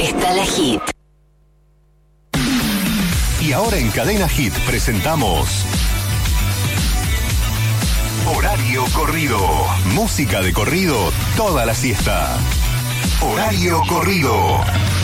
está la Hit. Y ahora en Cadena Hit presentamos Horario Corrido. Música de corrido toda la siesta. Horario Corrido.